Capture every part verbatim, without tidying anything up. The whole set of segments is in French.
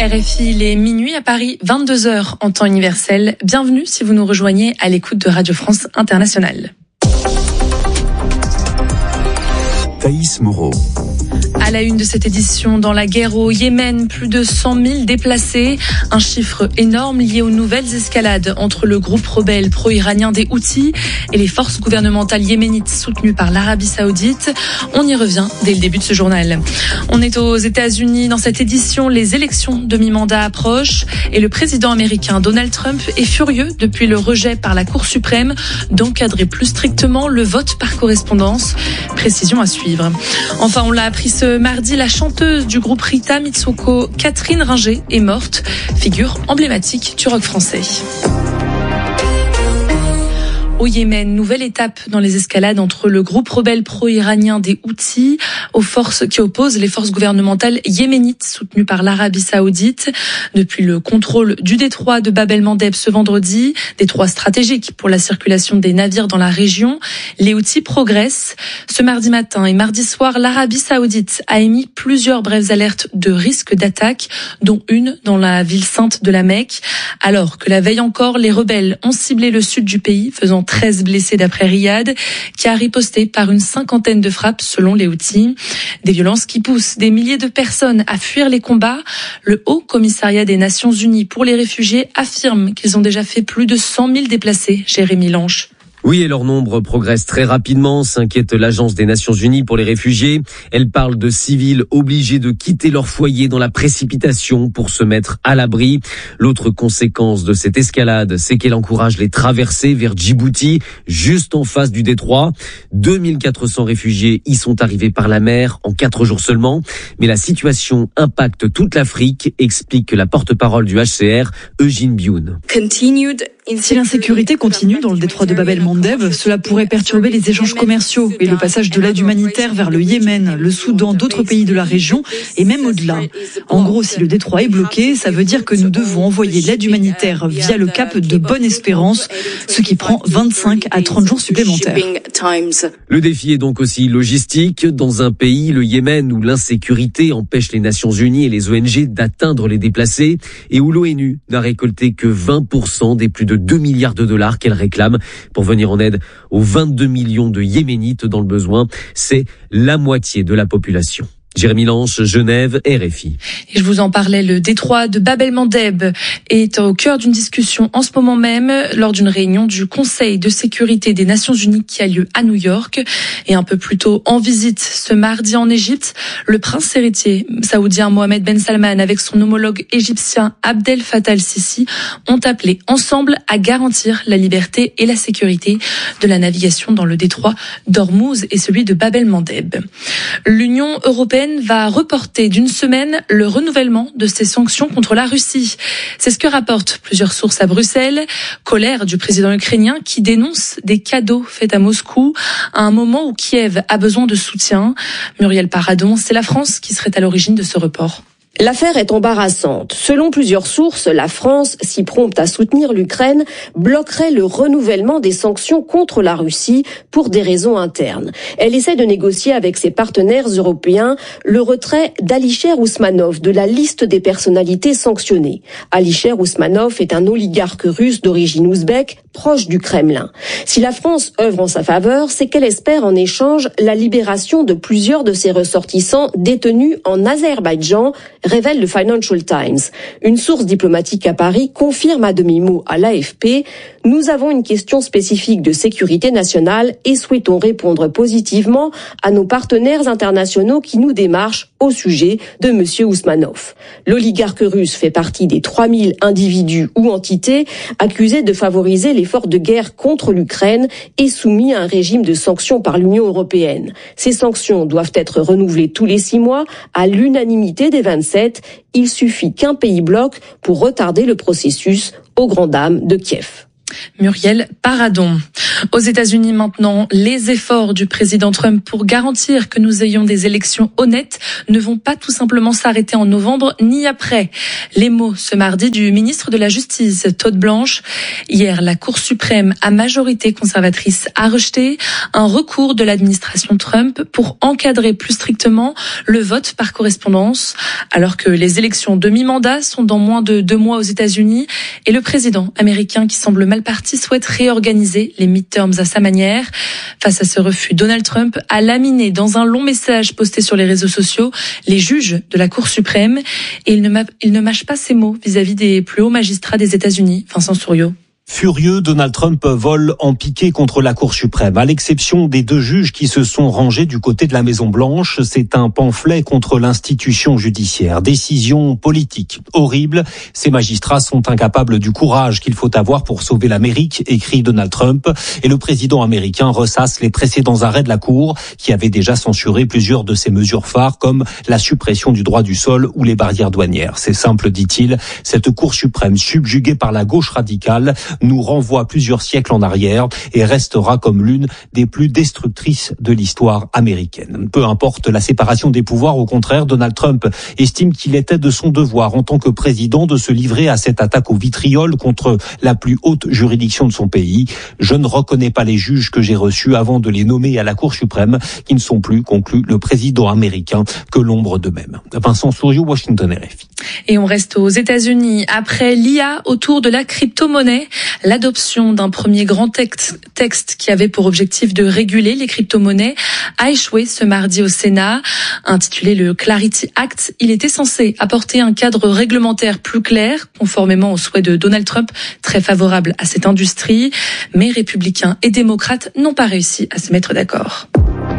R F I, il est minuit à Paris, vingt-deux heures en temps universel. Bienvenue si vous nous rejoignez à l'écoute de Radio France Internationale. Thaïs Moreau. À la une de cette édition, dans la guerre au Yémen, plus de cent mille déplacés. Un chiffre énorme lié aux nouvelles escalades entre le groupe rebelle pro-iranien des Houthis et les forces gouvernementales yéménites soutenues par l'Arabie Saoudite. On y revient dès le début de ce journal. On est aux États-Unis. Dans cette édition, les élections de mi-mandat approchent et le président américain Donald Trump est furieux depuis le rejet par la Cour suprême d'encadrer plus strictement le vote par correspondance. Précision à suivre. Enfin, on l'a appris ce mardi, la chanteuse du groupe Rita Mitsouko, Catherine Ringer, est morte, figure emblématique du rock français. Au Yémen, nouvelle étape dans les escalades entre le groupe rebelle pro-iranien des Houthis aux forces qui opposent les forces gouvernementales yéménites soutenues par l'Arabie Saoudite. Depuis le contrôle du détroit de Bab el-Mandeb ce vendredi, détroit stratégique pour la circulation des navires dans la région, les Houthis progressent. Ce mardi matin et mardi soir, l'Arabie Saoudite a émis plusieurs brèves alertes de risque d'attaque, dont une dans la ville sainte de la Mecque, alors que la veille encore, les rebelles ont ciblé le sud du pays, faisant treize blessés d'après Riyad, qui a riposté par une cinquantaine de frappes selon les Houthis. Des violences qui poussent des milliers de personnes à fuir les combats. Le Haut Commissariat des Nations Unies pour les réfugiés affirme qu'ils ont déjà fait plus de cent mille déplacés. Jérémy Lange. Oui, et leur nombre progresse très rapidement, s'inquiète l'Agence des Nations Unies pour les réfugiés. Elle parle de civils obligés de quitter leur foyer dans la précipitation pour se mettre à l'abri. L'autre conséquence de cette escalade, c'est qu'elle encourage les traversées vers Djibouti, juste en face du détroit. deux mille quatre cents réfugiés y sont arrivés par la mer en quatre jours seulement. Mais la situation impacte toute l'Afrique, explique la porte-parole du H C R, Eugene Bioun. Si l'insécurité continue dans le détroit de Bab el-Mandeb, cela pourrait perturber les échanges commerciaux et le passage de l'aide humanitaire vers le Yémen, le Soudan, d'autres pays de la région et même au-delà. En gros, si le détroit est bloqué, ça veut dire que nous devons envoyer l'aide humanitaire via le cap de Bonne-Espérance, ce qui prend vingt-cinq à trente jours supplémentaires. Le défi est donc aussi logistique. Dans un pays, le Yémen, où l'insécurité empêche les Nations Unies et les O N G d'atteindre les déplacés et où l'ONU n'a récolté que vingt pour cent des plus de deux milliards de dollars qu'elle réclame pour venir en aide aux vingt-deux millions de Yéménites dans le besoin. C'est la moitié de la population. Jérémy Lange, Genève, R F I. Et je vous en parlais, le détroit de Bab el-Mandeb est au cœur d'une discussion en ce moment même lors d'une réunion du Conseil de sécurité des Nations Unies qui a lieu à New York. Et un peu plus tôt, en visite ce mardi en Égypte, le prince héritier saoudien Mohamed Ben Salman avec son homologue égyptien Abdel Fattah el-Sisi ont appelé ensemble à garantir la liberté et la sécurité de la navigation dans le détroit d'Ormuz et celui de Bab el-Mandeb. L'Union européenne va reporter d'une semaine le renouvellement de ses sanctions contre la Russie. C'est ce que rapportent plusieurs sources à Bruxelles. Colère du président ukrainien qui dénonce des cadeaux faits à Moscou à un moment où Kiev a besoin de soutien. Muriel Paradon, c'est la France qui serait à l'origine de ce report. L'affaire est embarrassante. Selon plusieurs sources, la France, si prompte à soutenir l'Ukraine, bloquerait le renouvellement des sanctions contre la Russie pour des raisons internes. Elle essaie de négocier avec ses partenaires européens le retrait d'Alisher Ousmanov de la liste des personnalités sanctionnées. Alisher Ousmanov est un oligarque russe d'origine ouzbek, proche du Kremlin. Si la France œuvre en sa faveur, c'est qu'elle espère en échange la libération de plusieurs de ses ressortissants détenus en Azerbaïdjan, révèle le Financial Times. Une source diplomatique à Paris confirme à demi-mot à l'A F P « Nous avons une question spécifique de sécurité nationale et souhaitons répondre positivement à nos partenaires internationaux qui nous démarchent au sujet de M. Ousmanov. » L'oligarque russe fait partie des trois mille individus ou entités accusés de favoriser l'effort de guerre contre l'Ukraine et soumis à un régime de sanctions par l'Union européenne. Ces sanctions doivent être renouvelées tous les six mois à l'unanimité des vingt-sept. Il suffit qu'un pays bloque pour retarder le processus aux grandes dames de Kiev. Muriel Paradon. Aux États-Unis maintenant, les efforts du président Trump pour garantir que nous ayons des élections honnêtes ne vont pas tout simplement s'arrêter en novembre ni après. Les mots ce mardi du ministre de la Justice, Todd Blanche. Hier, la Cour suprême à majorité conservatrice a rejeté un recours de l'administration Trump pour encadrer plus strictement le vote par correspondance, alors que les élections de mi-mandat sont dans moins de deux mois aux États-Unis et le président américain qui semble mal parti souhaite réorganiser les midterms à sa manière. Face à ce refus, Donald Trump a laminé dans un long message posté sur les réseaux sociaux les juges de la Cour suprême et il ne, m'a, il ne mâche pas ses mots vis-à-vis des plus hauts magistrats des États-Unis. Vincent Souriau. Furieux, Donald Trump vole en piqué contre la Cour suprême. À l'exception des deux juges qui se sont rangés du côté de la Maison-Blanche, c'est un pamphlet contre l'institution judiciaire. Décision politique horrible. Ces magistrats sont incapables du courage qu'il faut avoir pour sauver l'Amérique, écrit Donald Trump. Et le président américain ressasse les précédents arrêts de la Cour qui avait déjà censuré plusieurs de ses mesures phares comme la suppression du droit du sol ou les barrières douanières. C'est simple, dit-il. Cette Cour suprême subjuguée par la gauche radicale nous renvoie plusieurs siècles en arrière et restera comme l'une des plus destructrices de l'histoire américaine. Peu importe la séparation des pouvoirs, au contraire, Donald Trump estime qu'il était de son devoir en tant que président de se livrer à cette attaque au vitriol contre la plus haute juridiction de son pays. Je ne reconnais pas les juges que j'ai reçus avant de les nommer à la Cour suprême, qui ne sont plus, conclut le président américain, que l'ombre d'eux-mêmes. Vincent Souriau, Washington, R F I. Et on reste aux États-Unis. Après l'I A autour de la crypto-monnaie, l'adoption d'un premier grand texte, texte qui avait pour objectif de réguler les crypto-monnaies a échoué ce mardi au Sénat. Intitulé le Clarity Act, il était censé apporter un cadre réglementaire plus clair, conformément aux souhaits de Donald Trump, très favorable à cette industrie. Mais républicains et démocrates n'ont pas réussi à se mettre d'accord.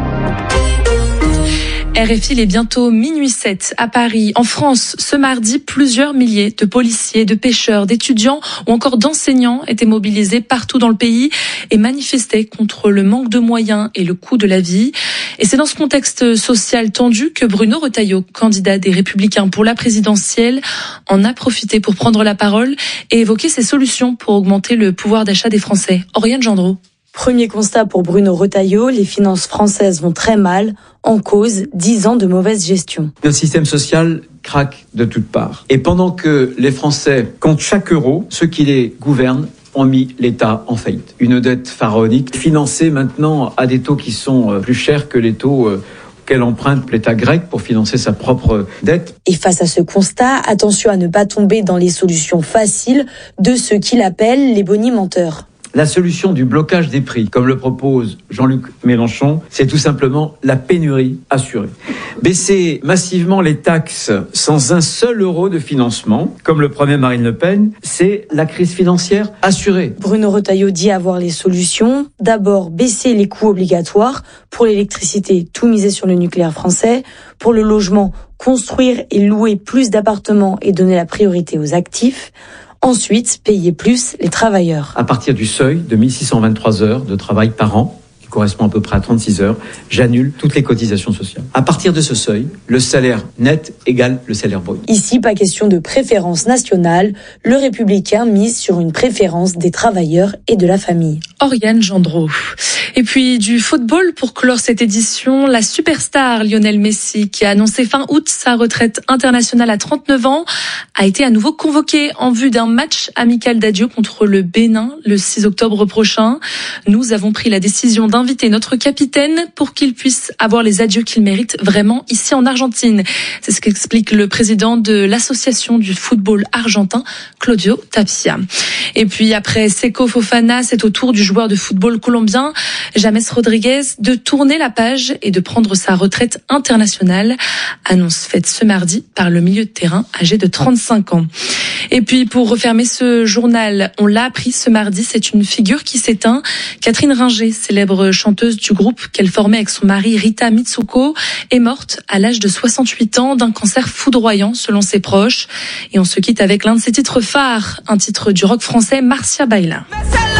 R F I, il est bientôt minuit sept à Paris. En France, ce mardi, plusieurs milliers de policiers, de pêcheurs, d'étudiants ou encore d'enseignants étaient mobilisés partout dans le pays et manifestaient contre le manque de moyens et le coût de la vie. Et c'est dans ce contexte social tendu que Bruno Retailleau, candidat des Républicains pour la présidentielle, en a profité pour prendre la parole et évoquer ses solutions pour augmenter le pouvoir d'achat des Français. Oriane Gendreau. Premier constat pour Bruno Retailleau, les finances françaises vont très mal, en cause dix ans de mauvaise gestion. Notre système social craque de toutes parts. Et pendant que les Français comptent chaque euro, ceux qui les gouvernent ont mis l'État en faillite. Une dette pharaonique, financée maintenant à des taux qui sont plus chers que les taux qu'elle emprunte l'État grec pour financer sa propre dette. Et face à ce constat, attention à ne pas tomber dans les solutions faciles de ceux qu'il appelle les bonimenteurs. La solution du blocage des prix, comme le propose Jean-Luc Mélenchon, c'est tout simplement la pénurie assurée. Baisser massivement les taxes sans un seul euro de financement, comme le promet Marine Le Pen, c'est la crise financière assurée. Bruno Retailleau dit avoir les solutions. D'abord, baisser les coûts obligatoires. Pour l'électricité, tout miser sur le nucléaire français. Pour le logement, construire et louer plus d'appartements et donner la priorité aux actifs. Ensuite, payer plus les travailleurs. À partir du seuil de mille six cent vingt-trois heures de travail par an, qui correspond à peu près à trente-six heures, j'annule toutes les cotisations sociales. À partir de ce seuil, le salaire net égale le salaire brut. Ici, pas question de préférence nationale. Le Républicain mise sur une préférence des travailleurs et de la famille. Oriane Gendreau. Et puis du football pour clore cette édition, la superstar Lionel Messi, qui a annoncé fin août sa retraite internationale à trente-neuf ans, a été à nouveau convoqué en vue d'un match amical d'adieu contre le Bénin le six octobre prochain. Nous avons pris la décision d'inviter notre capitaine pour qu'il puisse avoir les adieux qu'il mérite vraiment ici en Argentine. C'est ce qu'explique le président de l'association du football argentin, Claudio Tapia. Et puis après Seko Fofana, c'est au tour du joueur de football colombien James Rodriguez de tourner la page et de prendre sa retraite internationale. Annonce faite ce mardi par le milieu de terrain âgé de trente-cinq ans. Et puis pour refermer ce journal, on l'a appris ce mardi, c'est une figure qui s'éteint. Catherine Ringer, célèbre chanteuse du groupe qu'elle formait avec son mari Rita Mitsuko, est morte à l'âge de soixante-huit ans d'un cancer foudroyant selon ses proches. Et on se quitte avec l'un de ses titres phares, un titre du rock français, Marcia Baila.